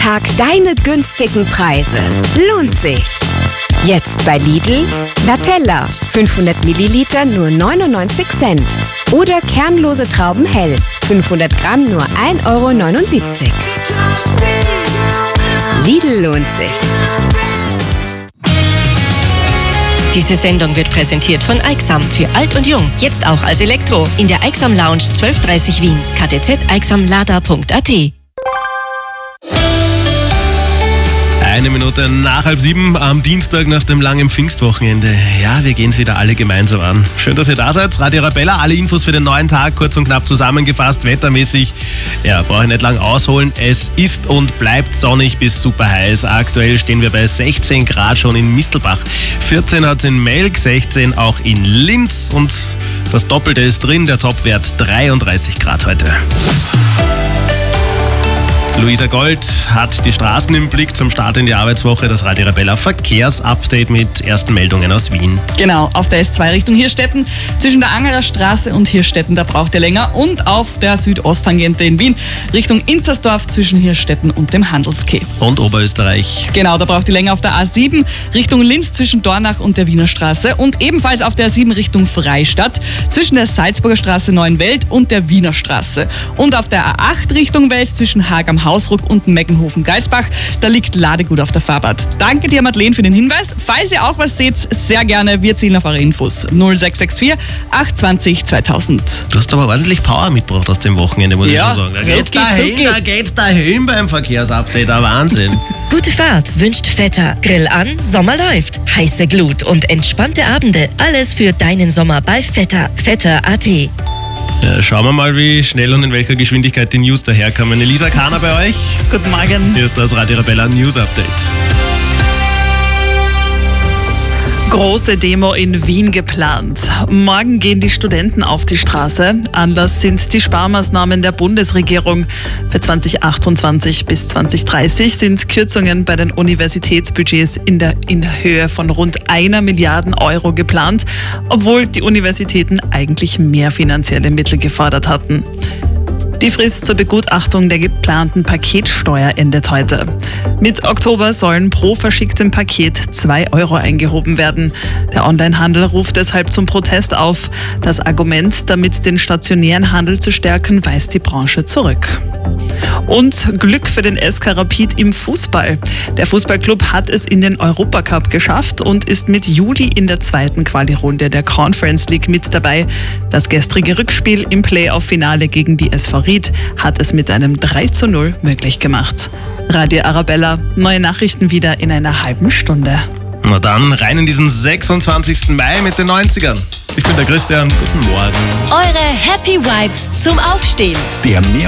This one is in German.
Tag deine günstigen Preise. Lohnt sich. Jetzt bei Lidl Nutella 500 Milliliter nur 99 Cent. Oder kernlose Trauben hell 500 Gramm nur 1,79 Euro. Lidl lohnt sich. Diese Sendung wird präsentiert von Aixam für alt und jung. Jetzt auch als Elektro in der Aixam Lounge 1230 Wien. ktzeixamlada.at. 1 Minute nach 6:30 am Dienstag nach dem langen Pfingstwochenende. Ja, wir gehen es wieder alle gemeinsam an. Schön, dass ihr da seid. Radio Arabella, alle Infos für den neuen Tag, kurz und knapp zusammengefasst, wettermäßig. Ja, brauche ich nicht lang ausholen. Es ist und bleibt sonnig bis super heiß. Aktuell stehen wir bei 16 Grad schon in Mistelbach. 14 hat es in Melk, 16 auch in Linz und das Doppelte ist drin. Der Topwert 33 Grad heute. Luisa Gold hat die Straßen im Blick zum Start in die Arbeitswoche. Das Radio Arabella Verkehrsupdate mit ersten Meldungen aus Wien. Genau, auf der S2 Richtung Hirstetten zwischen der Angerer Straße und Hirstetten, da braucht ihr länger. Und auf der Südosttangente in Wien Richtung Inzersdorf zwischen Hirstetten und dem Handelskeh. Und Oberösterreich. Genau, da braucht ihr länger auf der A7 Richtung Linz zwischen Dornach und der Wiener Straße. Und ebenfalls auf der A7 Richtung Freistadt zwischen der Salzburger Straße Neuenwelt und der Wiener Straße. Und auf der A8 Richtung Wels zwischen Haag am Hausruck und Meckenhofen-Geisbach. Da liegt Ladegut auf der Fahrbahn. Danke dir, Madeleine, für den Hinweis. Falls ihr auch was seht, sehr gerne. Wir zielen auf eure Infos. 0664 820 2000. Du hast aber ordentlich Power mitgebracht aus dem Wochenende, muss ich schon sagen. Da geht's dahin beim Verkehrsupdate. Der Wahnsinn. Gute Fahrt wünscht Vetter. Grill an, Sommer läuft. Heiße Glut und entspannte Abende. Alles für deinen Sommer bei Vetter. Vetter.at. Ja, schauen wir mal, wie schnell und in welcher Geschwindigkeit die News daherkommen. Elisa Kahner bei euch. Guten Morgen. Hier ist das Radio Arabella News Update. Große Demo in Wien geplant. Morgen gehen die Studenten auf die Straße. Anlass sind die Sparmaßnahmen der Bundesregierung. Für 2028 bis 2030 sind Kürzungen bei den Universitätsbudgets in der Höhe von rund 1 Milliarde Euro geplant, obwohl die Universitäten eigentlich mehr finanzielle Mittel gefordert hatten. Die Frist zur Begutachtung der geplanten Paketsteuer endet heute. Mit Oktober sollen pro verschicktem Paket 2 Euro eingehoben werden. Der Onlinehandel ruft deshalb zum Protest auf. Das Argument, damit den stationären Handel zu stärken, weist die Branche zurück. Und Glück für den SK Rapid im Fußball. Der Fußballclub hat es in den Europacup geschafft und ist mit Juli in der zweiten Quali-Runde der Conference League mit dabei. Das gestrige Rückspiel im Playoff-Finale gegen die SV Ried hat es mit einem 3:0 möglich gemacht. Radio Arabella, neue Nachrichten wieder in einer halben Stunde. Na dann, rein in diesen 26. Mai mit den 90ern. Ich bin der Christian, guten Morgen. Eure Happy Vibes zum Aufstehen. Der